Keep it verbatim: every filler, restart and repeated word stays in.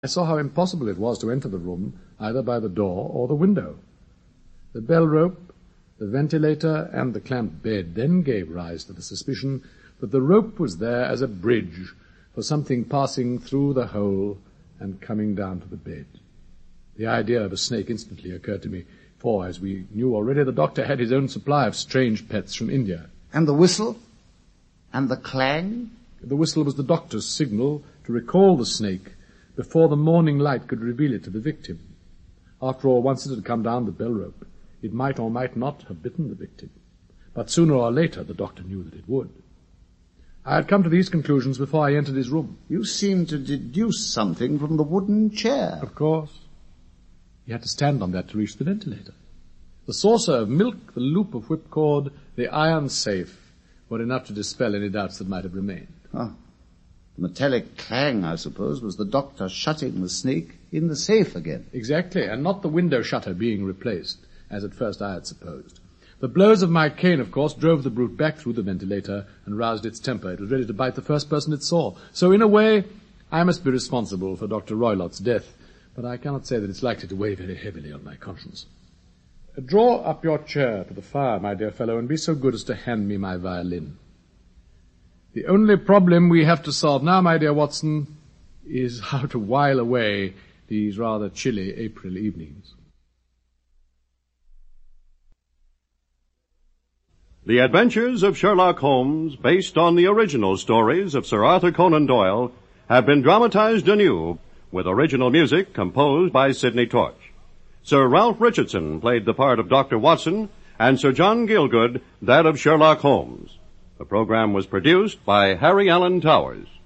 I saw how impossible it was to enter the room either by the door or the window. The bell rope, the ventilator, and the clamped bed then gave rise to the suspicion that the rope was there as a bridge for something passing through the hole and coming down to the bed. The idea of a snake instantly occurred to me, for, as we knew already, the doctor had his own supply of strange pets from India. And the whistle? And the clang? The whistle was the doctor's signal to recall the snake before the morning light could reveal it to the victim. After all, once it had come down the bell rope, it might or might not have bitten the victim. But sooner or later, the doctor knew that it would. I had come to these conclusions before I entered his room. You seem to deduce something from the wooden chair. Of course. He had to stand on that to reach the ventilator. The saucer of milk, the loop of whipcord, the iron safe were enough to dispel any doubts that might have remained. Ah. The metallic clang, I suppose, was the doctor shutting the snake in the safe again. Exactly, and not the window shutter being replaced, as at first I had supposed. The blows of my cane, of course, drove the brute back through the ventilator and roused its temper. It was ready to bite the first person it saw. So, in a way, I must be responsible for Doctor Roylott's death, but I cannot say that it's likely to weigh very heavily on my conscience. Draw up your chair to the fire, my dear fellow, and be so good as to hand me my violin. The only problem we have to solve now, my dear Watson, is how to while away these rather chilly April evenings. The Adventures of Sherlock Holmes, based on the original stories of Sir Arthur Conan Doyle, have been dramatized anew with original music composed by Sidney Torch. Sir Ralph Richardson played the part of Doctor Watson, and Sir John Gielgud that of Sherlock Holmes. The program was produced by Harry Allen Towers.